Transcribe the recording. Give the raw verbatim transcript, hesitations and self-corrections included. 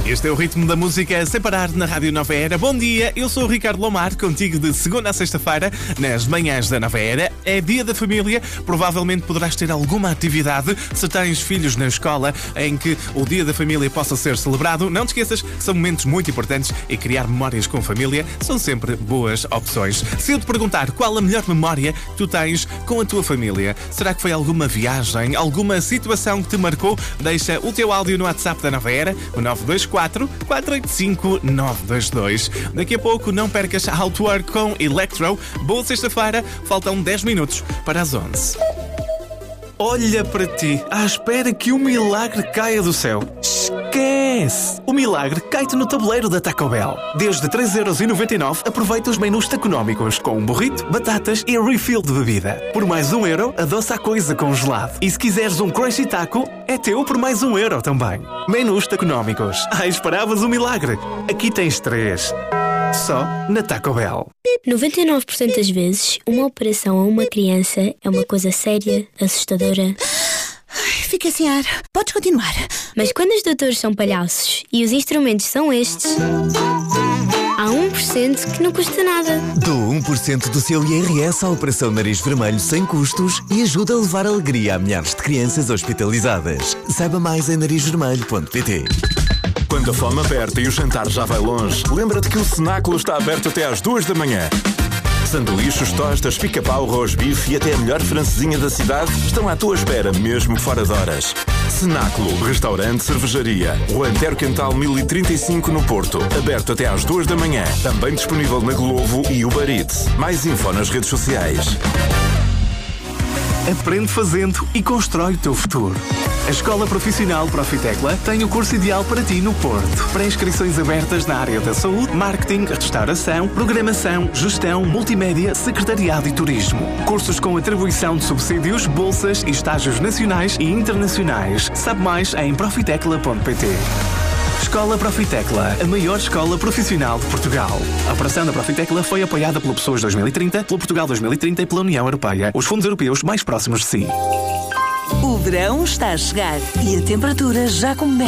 Este é o ritmo da música sem parar na Rádio Nova Era. Bom dia, eu sou o Ricardo Lomar, contigo de segunda a sexta-feira, nas manhãs da Nova Era. É dia da família, provavelmente poderás ter alguma atividade. Se tens filhos na escola em que o dia da família possa ser celebrado, não te esqueças que são momentos muito importantes e criar memórias com família são sempre boas opções. Se eu te perguntar qual a melhor memória que tu tens com a tua família, será que foi alguma viagem, alguma situação que te marcou? Deixa o teu áudio no WhatsApp da Nova Era, o nove dois quatro, quatro oito cinco, nove dois dois. Daqui a pouco não percas Outwork com Electro. Boa sexta-feira, faltam dez minutos para as onze. Olha para ti, à espera que o milagre caia do céu. Esquece! O milagre cai-te no tabuleiro da Taco Bell. Desde três euros e noventa e nove, aproveita os menus económicos com um burrito, batatas e refill de bebida. Por mais um euro, adoça a coisa com gelado. E se quiseres um crunchy taco, é teu por mais um euro também. Menus económicos. Ah, esperavas um milagre? Aqui tens três. Só na Taco Bell. noventa e nove por cento das vezes, uma operação a uma criança é uma coisa séria, assustadora. Fica sem ar. Podes continuar. Mas quando os doutores são palhaços e os instrumentos são estes, há um por cento que não custa nada. Dou um por cento do seu I R S à Operação Nariz Vermelho sem custos e ajuda a levar alegria a milhares de crianças hospitalizadas. Saiba mais em nariz vermelho ponto pt. Quando a fome aperta e o jantar já vai longe, lembra-te que o Cenáculo está aberto até às duas da manhã. Sanduíches, tostas, pica-pau, rosbife e até a melhor francesinha da cidade estão à tua espera, mesmo fora de horas. Cenáculo, restaurante, cervejaria. Rua Antero Quental mil e trinta e cinco no Porto. Aberto até às duas da manhã. Também disponível na Glovo e Uber Eats. Mais info nas redes sociais. Aprende fazendo e constrói o teu futuro. A Escola Profissional Profitecla tem o curso ideal para ti no Porto. Pré-inscrições abertas na área da saúde, marketing, restauração, programação, gestão, multimédia, secretariado e turismo. Cursos com atribuição de subsídios, bolsas e estágios nacionais e internacionais. Sabe mais em profitecla ponto pt. Escola Profitecla, a maior escola profissional de Portugal. A operação da Profitecla foi apoiada pelo Pessoas dois mil e trinta, pelo Portugal dois mil e trinta e pela União Europeia, os fundos europeus mais próximos de si. O verão está a chegar e a temperatura já começa